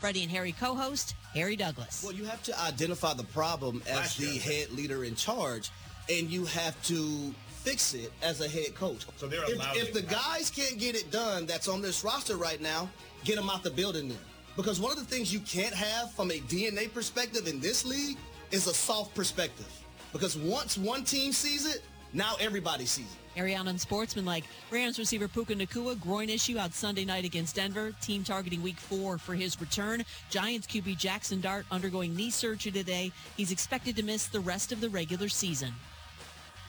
Freddie and Harry co-host Harry Douglas. Well, you have to identify the problem as the head leader in charge, and you have to fix it as a head coach. So they're if the guys can't get it done that's on this roster right now, get them out the building then. Because one of the things you can't have from a DNA perspective in this league is a soft perspective. Because once one team sees it, now everybody sees it. Ariana unsportsmanlike. Rams receiver Puka Nacua, groin issue out Sunday night against Denver. Team targeting week 4 for his return. Giants QB Jackson Dart undergoing knee surgery today. He's expected to miss the rest of the regular season.